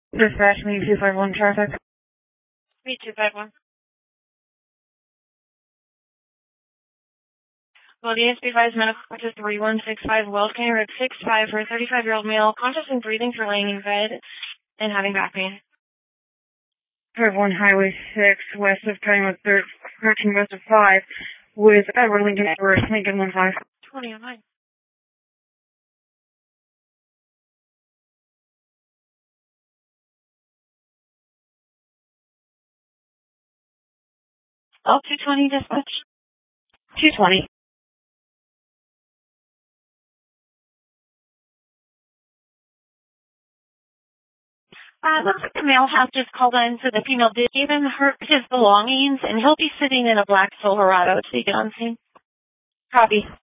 Dispatch me 251 traffic. Me 251. Well, the SB5's medical court is 3165 Wells County Road 65 for a 35-year-old male, conscious and breathing for laying in bed and having back pain. 51 Highway 6, west of County Road 13, west of 5, with Edward Lincoln Edwards, Lincoln 15. 20 on mine. L220 dispatch. 220. Looks like the male has just called in, so the female did give him his belongings, and he'll be sitting in a black Silverado to get on scene. Copy.